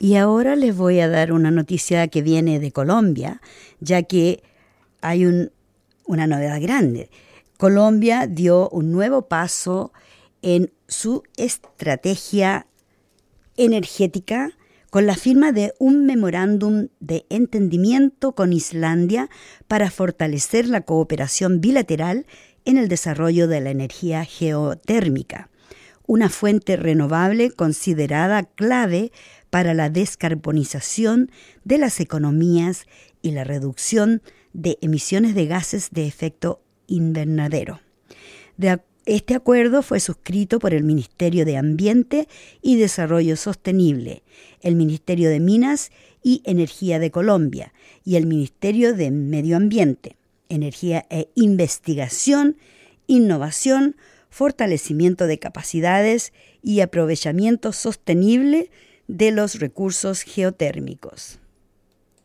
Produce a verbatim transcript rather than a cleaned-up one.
Y ahora les voy a dar una noticia que viene de Colombia, ya que hay un, una novedad grande. Colombia dio un nuevo paso en su estrategia energética con la firma de un memorándum de entendimiento con Islandia para fortalecer la cooperación bilateral en el desarrollo de la energía geotérmica, una fuente renovable considerada clave para la descarbonización de las economías y la reducción de emisiones de gases de efecto invernadero. De Este acuerdo fue suscrito por el Ministerio de Ambiente y Desarrollo Sostenible, el Ministerio de Minas y Energía de Colombia y el Ministerio de Medio Ambiente, Energía e Investigación, Innovación, Fortalecimiento de Capacidades y Aprovechamiento Sostenible de los Recursos Geotérmicos.